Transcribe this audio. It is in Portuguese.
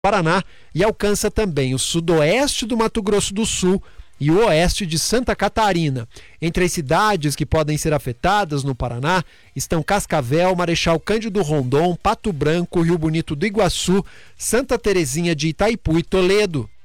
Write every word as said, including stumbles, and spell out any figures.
Paraná e alcança também o sudoeste do Mato Grosso do Sul e o oeste de Santa Catarina. Entre as cidades que podem ser afetadas no Paraná estão Cascavel, Marechal Cândido Rondon, Pato Branco, Rio Bonito do Iguaçu, Santa Terezinha de Itaipu e Toledo.